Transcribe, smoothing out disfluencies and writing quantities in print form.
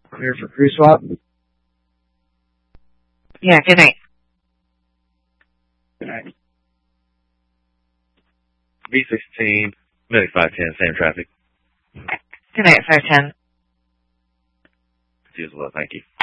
Clear for crew swap? Yeah, good night. Good night. B16, Medic 510, same traffic. Good night, 510. You as well, thank you.